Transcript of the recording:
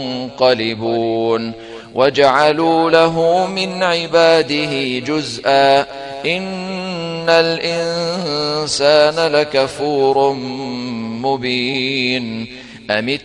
منقلبون وجعلوا له من عباده جزءا إن الإنسان لكفور مبين